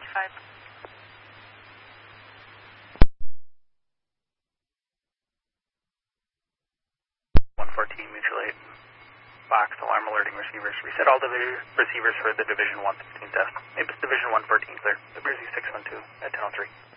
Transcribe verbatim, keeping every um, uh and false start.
five. one fourteen, mutual aid. Box alarm alerting receivers. Reset all divi receivers for the Division one fifteen test. Apis Division one fourteen clear. The Brizzy six one two at ten oh three.